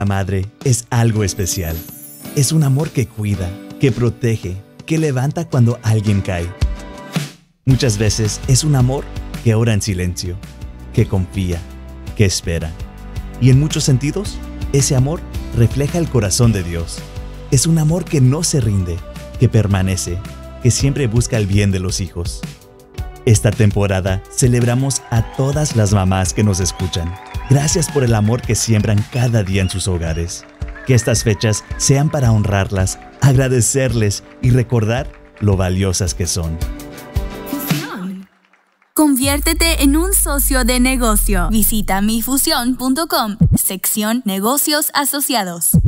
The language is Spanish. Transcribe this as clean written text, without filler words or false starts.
La madre es algo especial. Es un amor que cuida, que protege, que levanta cuando alguien cae. Muchas veces es un amor que ora en silencio, que confía, que espera. Y en muchos sentidos, ese amor refleja el corazón de Dios. Es un amor que no se rinde, que permanece, que siempre busca el bien de los hijos. Esta temporada celebramos a todas las mamás que nos escuchan. Gracias por el amor que siembran cada día en sus hogares. Que estas fechas sean para honrarlas, agradecerles y recordar lo valiosas que son. Conviértete en un socio de negocio. Visita mifusión.com, sección Negocios Asociados.